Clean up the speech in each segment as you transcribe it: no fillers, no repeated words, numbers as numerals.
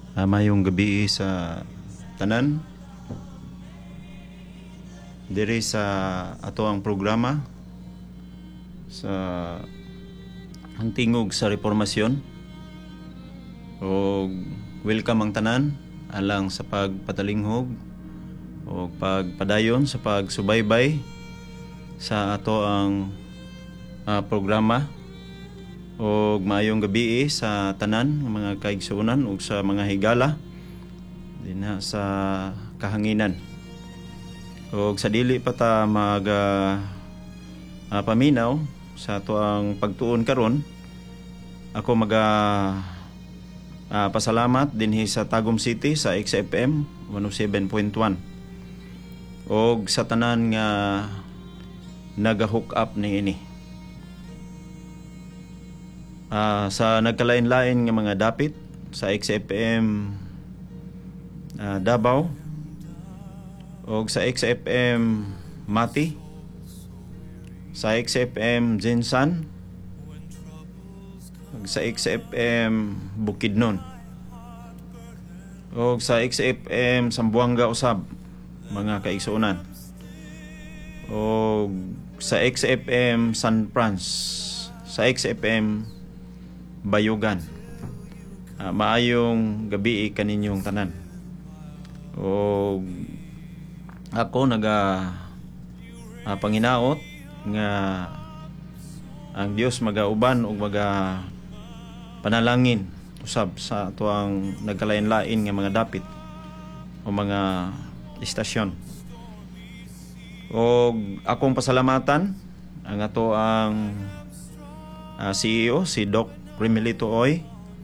Mayong gabi sa tanan diri sa ato ang programa sa ang tingog sa reformasyon. O welcome ang tanan alang sa pagpatalinghog o pagpadayon sa pagsubaybay sa ato ang programa. O maayong gabi sa tanan ng mga kaigsuonan o sa mga higala dinha sa kahanginan. O sa dili pa ta paminaw sa ato ang pagtuon karon, ako pasalamat dinhi sa Tagum City sa XFM 107.1 og sa tanan nga naga-hook up niini. Sa nagkalain-lain nga mga dapit sa XFM Davao o sa XFM Mati, sa XFM Jinsan, sa XFM Bukidnon o sa XFM Sambuanga usab mga kaigsuonan, o sa XFM San Franz, sa XFM Bayugan. Maayong gabi kaninyong tanan. O ako panginaot nga ang Dios magauban ug panalangin usab sa tuang nagkalain-lain nga mga dapit o mga istasyon. O akong pasalamatan ang ato ang CEO si Doc Remilito Oy,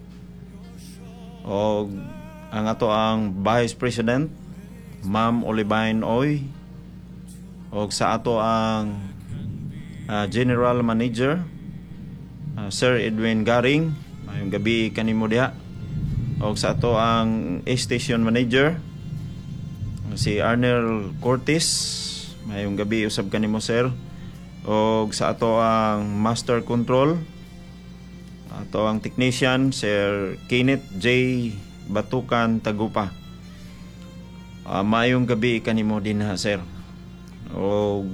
o ang ato ang Vice President Ma'am Olivine Oy, o sa ato ang General Manager Sir Edwin Garing, mayong gabi kanimo diha, o sa ato ang Station Manager si Arnel Cortez, mayong gabi usab kanimo sir, o sa ato ang Master Control ato ang technician Sir Kenneth J. Batukan Tagupa. Mayong gabi kanimo din ha sir. O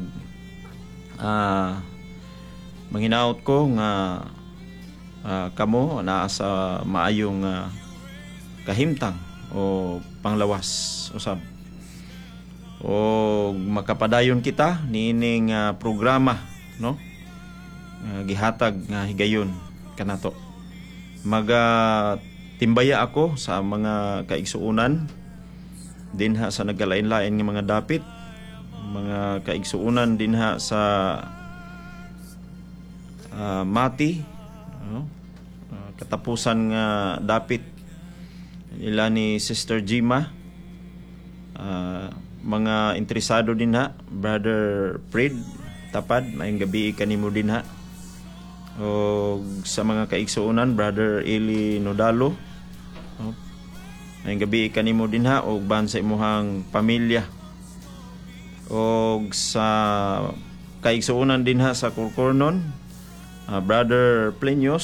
manghinaot ko nga kamo naa sa maayong kahimtang o panglawas usab. O makapadayon kita niining programa, no? Gihatag nga higayon kanato. Timbaya ako sa mga kaigsuonan dinha sa nagkalain-lain nga mga dapit, mga kaigsuonan dinha sa Mati, no? Katapusan nga dapit ila ni Sister Jima, mga interesado dinha Brother Fred Tapad, mayong gabi kanimo dinha. O sa mga kaigsuonan Brother Eli Nodalo, mayong gabi kanimo dinha og ban sa imuhang pamilya. O sa kaigsuonan dinha sa Corcornon, Brother Plenios,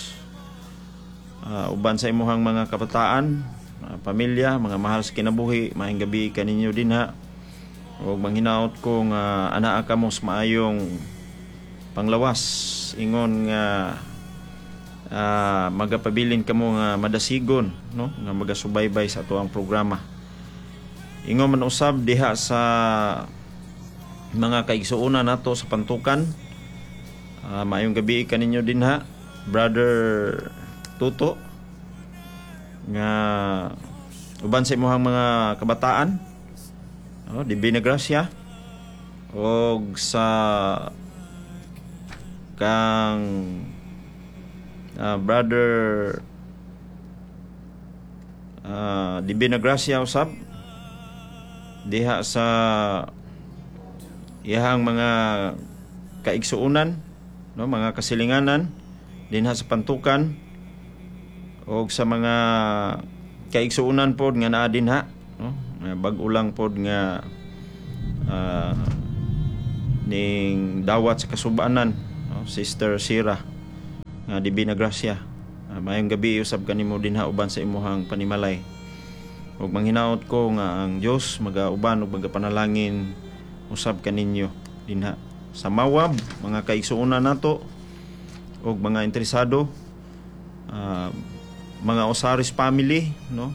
uban sa imuhang mga kabataan, pamilya, mga mahal sa kinabuhi, mayong gabi kaninyo dinha. O manghinaot ko nga anaa kamo sa maayong panglawas ingon nga magapabilin kamo nga madasigon, no, nga magasubaybay sa ato ang programa. Ingon man usab diha sa mga kaigsuonan nato sa Pantukan, maayong gabi kaninyo dinha Brother Tuto, nga uban sa imuhang mga kabataan, di Binagracia, o sa kang Brother di Binagracia usab diha sa iyahang mga kaigsuonan, no, mga kasilinganan dinha sa Pantukan, o sa mga kaigsuonan pod nga naa dinha, no, bag-o lang pod nga ning dawat sa Kasubanan, no, Sister Sira nga di Binagracia. Mayong gabi usab kanimo dinha uban sa imuhang panimalay. Ug manghinaot ko nga ang Dios magauban ug magapanalangin usab kaninyo dinha sa Mawab, mga kaigsuonan nato ug mga interesado, mga Osaris family, no?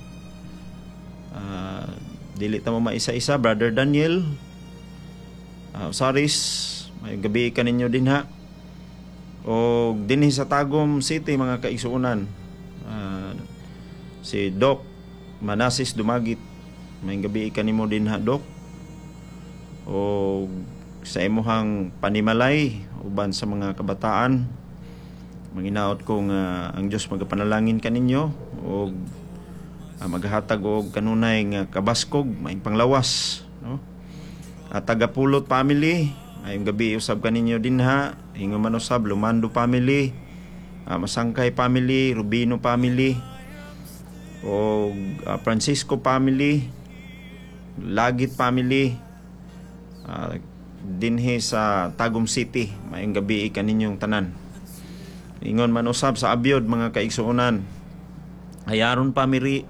Dili ta mo maisa-isa, Brother Daniel Osaris, mayong gabi kaninyo dinha. O dinhi sa Tagum City, mga kaigsuonan, si Doc Manasis Dumagit, may gabi kanimo dinha, Doc. O sa imuhang panimalay uban sa mga kabataan, manginaot ko nga ang Dios magapanalangin kaninyo o maghatag og kanunay nga kabaskog maing panglawas, no? At Tagapulot family, ayong gabi usab kaninyo dinha. Ingon man usab Lumando family, Masangkay family, Rubino family, o Francisco family, Lagit family, dinhi sa Tagum City, mayong gabi kaninyong tanan. Ingon man usab sa Abyod, mga kaigsuonan, Ayaron family,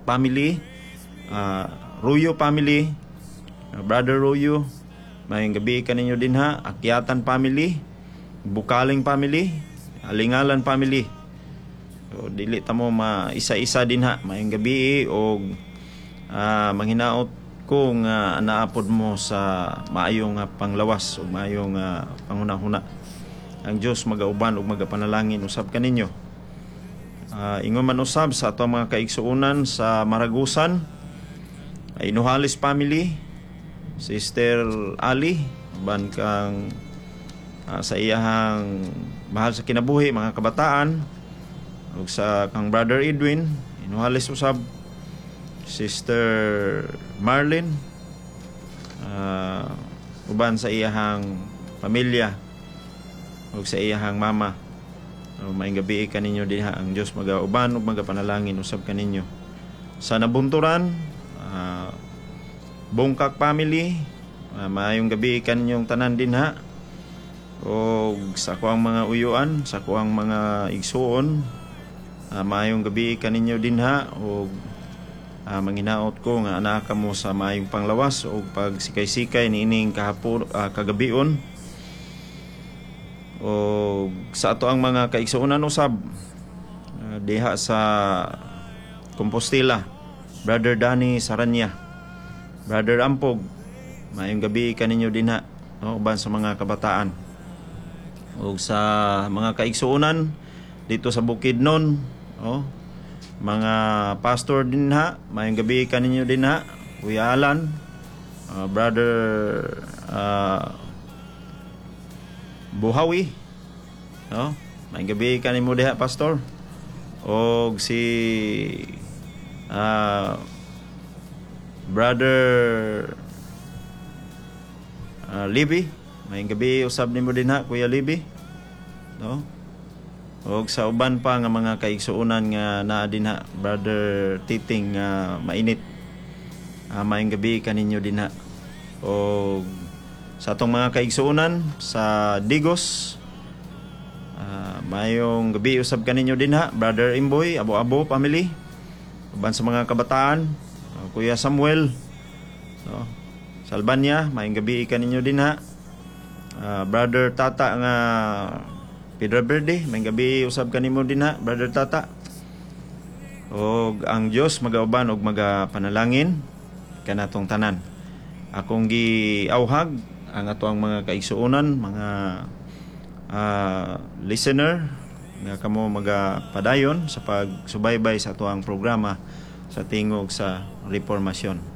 Ruyo family, Brother Ruyo, mayong gabi kaninyo dinha. Akyatan family, Bukaling family, Alingalan family. So, dili ta mo isa-isa dinha, mayong gabi. O manghinaot ko nga naapod mo sa maayong panglawas o maayong panghuna-huna. Ang Dios magauban ug magapanalangin usab kaninyo. Ingon man usab sa ato mga kaigsuonan sa Maragusan, Inuhalis family, Sister Ali, ban kang sa iyahang mahal sa kinabuhi, mga kabataan, ug sa kang Brother Edwin Inuhalis usab, Sister Marlene, uban sa iyahang pamilya ug sa iyahang mama. Maayong gabi kaninyo diha. Ang Dios magauban ug magapanalangin usab kaninyo. Sa Nabunturan, Bungkak family, maayong gabi kaninyong tanan dinha. O sa kuang mga uyuan, sa kuang mga igsuon, maayong gabi kaninyo dinha. O manghinaot ko nga anaa kamo sa maayong panglawas o pagsikay-sikay niining kagabion. O sa ato ang mga kaigsuonan usab, diha sa Compostela, Brother Danny Saranya, Brother Ampog, maayong gabi kaninyo dinha, no? Uban sa mga kabataan. O sa mga kaigsuonan dito sa Bukidnon, mga pastor dinha, maayong gabi kaninyo dinha. Kuya Alan, Brother Buhawi, no? Maayong gabi kanimo diha, pastor. O si Brother Libby, maayong gabi usab nimo dinha, Kuya Libby, no? O sa uban pa nga mga kaigsuonan nga naa dinha, Brother Titing Mainit, maayong gabi kaninyo dinha. O sa atong mga kaigsuonan sa Digos, maayong gabi usab kaninyo dinha, Brother Imboy Abo-Abo family, uban sa mga kabataan, Kuya Samuel, no? Salbanya, maayong gabi kaninyo dinha. Brother Tata nga Pedro Verde, maayong gabi usab kanimo dinha, Brother Tata. O ang Dios magauban og magapanalangin kanatong tanan. Akong giawhag ang atoang mga kaigsuonan, mga listener, nga kamo magapadayon sa pagsubaybay sa atoang programa sa tingog sa reformasyon.